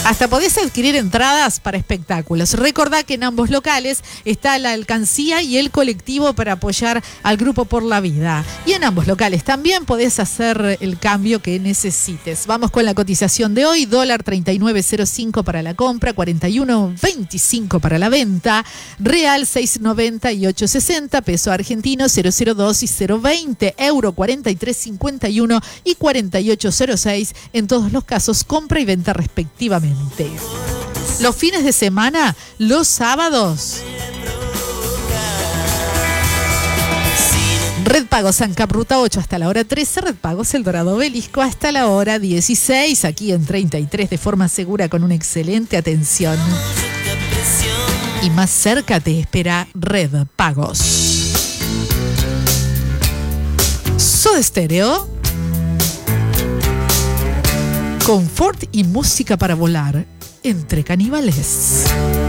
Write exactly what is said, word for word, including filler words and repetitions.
Hasta podés adquirir entradas para espectáculos. Recordá que en ambos locales está la alcancía y el colectivo para apoyar al Grupo Por la Vida. Y en ambos locales también podés hacer el cambio que necesites. Vamos con la cotización de hoy. Dólar treinta y nueve cero cinco para la compra, cuarenta y uno veinticinco para la venta. Real seis noventa y ocho sesenta. Peso argentino cero cero dos y cero veinte. Euro cuarenta y tres cincuenta y uno y cuarenta y ocho cero seis. En todos los casos, compra y venta respectivamente. Los fines de semana, los sábados, Red Pagos ANCAP Ruta ocho hasta la hora trece, Red Pagos El Dorado Obelisco hasta la hora dieciséis, aquí en treinta y tres de forma segura con una excelente atención. Y más cerca te espera Red Pagos. Soda Stereo, confort y música para volar entre caníbales.